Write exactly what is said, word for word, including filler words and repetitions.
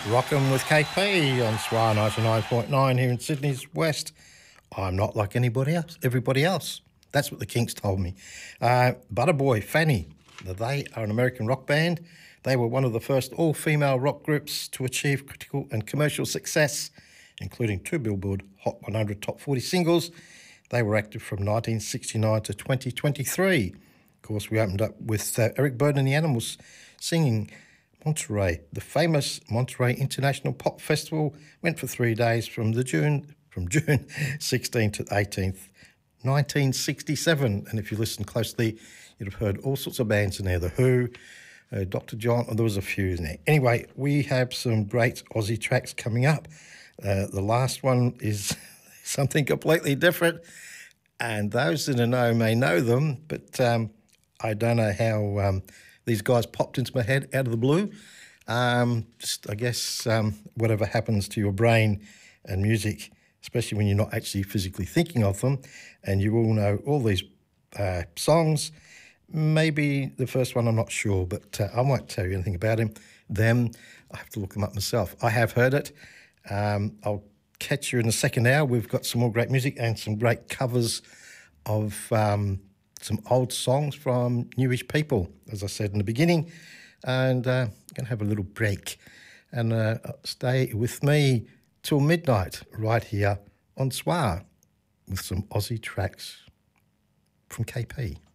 Rockin' with K P on S W R ninety-nine point nine here in Sydney's West. I'm not like anybody else, everybody else. That's what the Kinks told me. Uh, Butterboy, Fanny, they are an American rock band. They were one of the first all-female rock groups to achieve critical and commercial success, including two Billboard Hot one hundred Top forty singles. They were active from nineteen sixty-nine to twenty twenty-three. Of course, we opened up with uh, Eric Burdon and the Animals singing Monterey. The famous Monterey International Pop Festival went for three days from the June from June sixteenth to eighteenth, nineteen sixty-seven. And if you listen closely, you'd have heard all sorts of bands in there. The Who, uh, Doctor John, and there was a few in there. Anyway, we have some great Aussie tracks coming up. Uh, the last one is something completely different, and those that know may know them, but um, I don't know how um, these guys popped into my head out of the blue. Um, just, I guess, um, whatever happens to your brain and music, especially when you're not actually physically thinking of them, and you all know all these uh, songs. Maybe the first one, I'm not sure, but uh, I won't tell you anything about him. Them, I have to look them up myself. I have heard it. Um, I'll catch you in the second hour. We've got some more great music and some great covers of um, some old songs from newish people, as I said in the beginning. And uh, I'm going to have a little break and uh, stay with me till midnight right here on S W R with some Aussie tracks from K P.